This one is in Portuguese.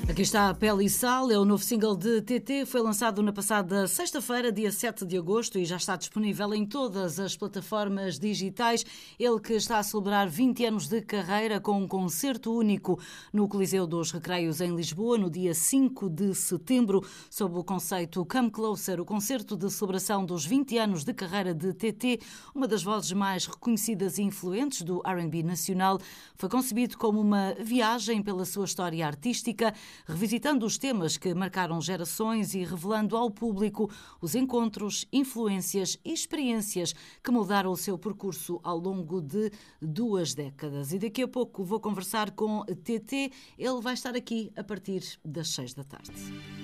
Aqui está a Pele e Sal, é o novo single de TT, foi lançado na passada sexta-feira, dia 7 de agosto, e já está disponível em todas as plataformas digitais. Ele que está a celebrar 20 anos de carreira com um concerto único no Coliseu dos Recreios em Lisboa, no dia 5 de setembro, sob o conceito Come Closer, o concerto de celebração dos 20 anos de carreira de TT, uma das vozes mais reconhecidas e influentes do R&B nacional. Foi concebido como uma viagem pela sua história artística, revisitando os temas que marcaram gerações e revelando ao público os encontros, influências e experiências que moldaram o seu percurso ao longo de 2 décadas. E daqui a pouco vou conversar com TT. Ele vai estar aqui a partir das 6 da tarde.